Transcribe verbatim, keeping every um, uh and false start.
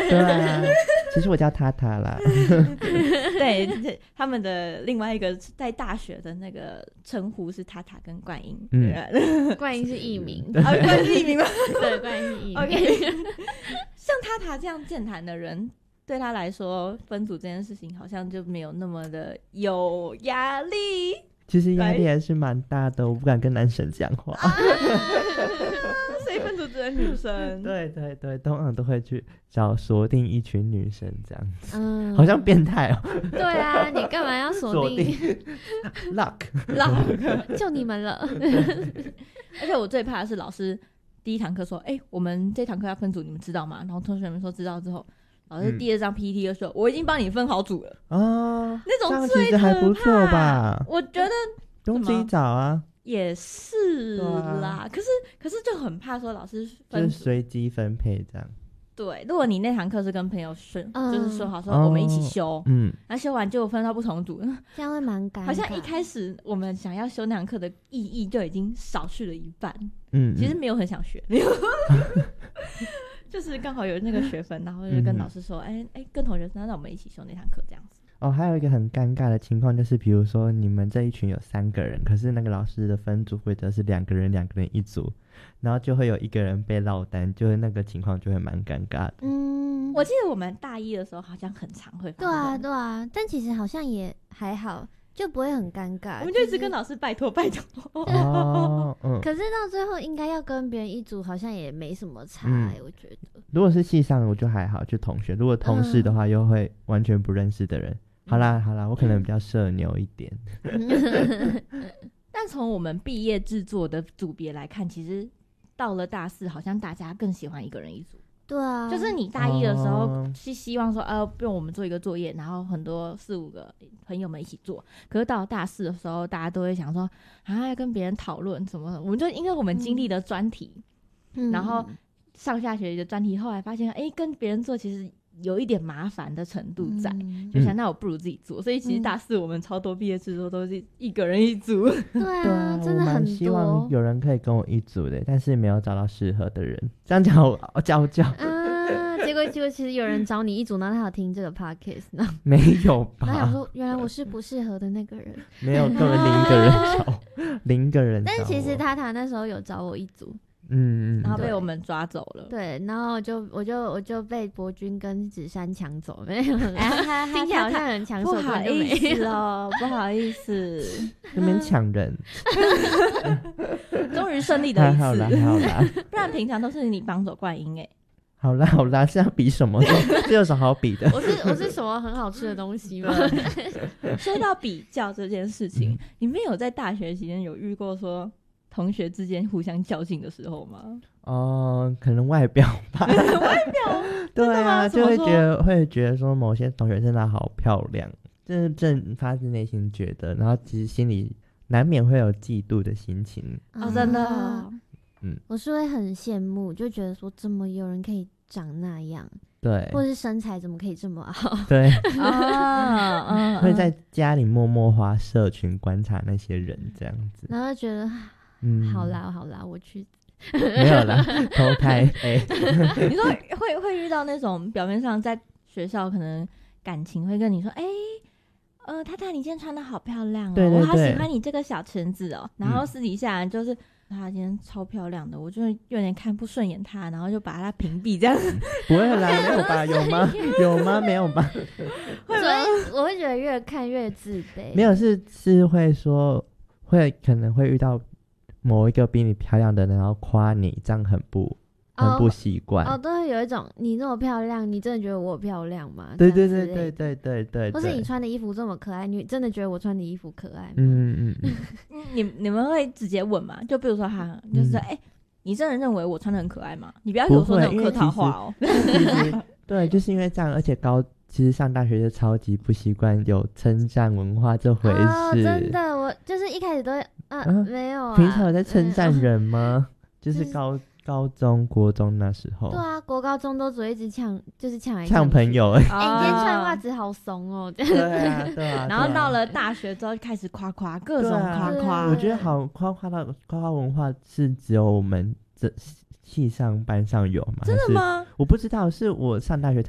对啊，其实我叫塔塔啦。 对，他们的另外一个在大学的那个称呼是塔塔跟冠英。 嗯，冠英是艺名。 啊，冠英是艺名吗？ 对，冠英是艺名。 OK， 像塔塔这样健谈的人，对他来说分组这件事情好像就没有那么的有压力。 其实压力还是蛮大的，我不敢跟男生讲话。啊所以分组只有女生。 对对对，通常都会去找锁定一群女生这样子。嗯，好像变态哦。 对啊，你干嘛要锁定 ？Lock Lock， 就你们了。 而且我最怕的是老师第一堂课说：“哎、欸，我们这堂课要分组，你们知道吗？”然后同学们说知道之后，老师第二张 P P T 就说：“嗯、我已经帮你分好组了。”啊，那种最可怕， 这样其实还不错吧？ 我觉得不用自己找啊。 也是啦，啊、可是可是就很怕说老师分就是随机分配这样。 对，如果你那堂课是跟朋友说，嗯、就是说好说我们一起修， 嗯， 然后修完就分到不同组， 这样会蛮尴尬。 好像一开始我们想要修那堂课的意义就已经少去了一半。 嗯， 其实没有很想学，没有，就是刚好有那个学分，然后就跟老师说，哎哎、嗯欸，跟同学说，那我们一起修那堂课这样子。 哦，还有一个很尴尬的情况就是，比如说你们这一群有三个人，可是那个老师的分组规则是两个人两个人一组，然后就会有一个人被落单，就是那个情况就会蛮尴尬的。 嗯， 我记得我们大一的时候好像很常会发生。 对啊对啊，但其实好像也还好，就不会很尴尬。 我们就一直跟老师拜托拜托。 哦，嗯。 可是到最后应该要跟别人一组，好像也没什么差、欸嗯、我觉得。 如果是系上的我就还好，就同学；如果同事的话，又会完全不认识的人。嗯好啦好啦，我可能比较社牛一点。 但从我们毕业制作的组别来看，其实到了大四，好像大家更喜欢一个人一组。 对啊， 就是你大一的时候是希望说，呃，不用我们做一个作业，然后很多四五个朋友们一起做。可是到了大四的时候，大家都会想说，啊，要跟别人讨论什么？我们就因为我们经历了专题，嗯、然后上下学期的专题，后来发现，哎、欸，跟别人做其实有一点麻烦的程度在，嗯、就想那我不如自己做。所以其实大四我们超多毕业制作都是一个人一组。 对啊，真的很多。 我蛮希望有人可以跟我一组的，但是没有找到适合的人。这样讲我教教。 啊，结果结果其实有人找你一组，然后他有听这个 podcast 呢？ 没有吧？ 他想说，原来我是不适合的那个人。 没有，根本零个人找，零个人找。 但其实塔塔那时候有找我一组。 嗯嗯， 然后被我们抓走了。 对，然后就我就我就被博君跟芷珊抢走，没有，听起来好像很抢手， 不好意思哦，不好意思， 那边抢人， 终于顺利的一次， 好啦好啦， 不然平常都是你帮走冠英哎。 好啦好啦，是要比什么？这有什么好比的？ 我是我是什么很好吃的东西吗？ 说到比较这件事情，嗯、你们有在大学期间有遇过说同学之间互相较劲的时候吗？ 哦、呃，可能外表吧。 外表？ 对啊，就会觉得会觉得说某些同学真的好漂亮，这是正发自内心觉得，然后其实心里难免会有嫉妒的心情。 哦，真的。 嗯，我是会很羡慕，就觉得说怎么有人可以长那样， 对， 或是身材怎么可以这么好， 对啊，嗯， 会在家里默默滑社群观察那些人这样子， 然后觉得。嗯，好啦好啦，我去， 没有啦，投胎。哎、 欸，你说会会遇到那种表面上在学校可能感情会跟你说，哎、欸，呃，太太你今天穿的好漂亮哦， 对对对， 我好喜欢你这个小裙子哦。然后私底下就是她、嗯、今天超漂亮的，我就有点看不顺眼她，然后就把她屏蔽这样。 不会啦，没有吧？有吗？有吗？没有吧？ 所以我会觉得越看越自卑。 没有，是是会说会可能会遇到。某一个比你漂亮的人，然后夸你，这样很不很不习惯。 哦，都会有一种你那么漂亮，你真的觉得我漂亮吗？ 对对对对对对对。 或是你穿的衣服这么可爱，你真的觉得我穿的衣服可爱吗？ 嗯嗯嗯。 你你们会直接问吗？就比如说哈，就是哎、嗯欸，你真的认为我穿的很可爱吗？你不要有说那种客套话哦。 其实对，就是因为这样，而且高。其实上大学就超级不习惯有称赞文化这回事、哦、 真的，我就是一开始都会啊、啊没有啊， 平常有在称赞人吗？就是高、就是、高中国中那时候， 对啊，国高中都只会一直呛，就是呛来呛朋友哎、 欸欸，你今天穿袜子好怂哦， 对啊对啊， 然后到了大学之后就开始夸夸，各种夸夸、 啊，我觉得好夸夸到夸夸文化是只有我们这系上班上有吗？ 真的吗？ 我不知道，是我上大学才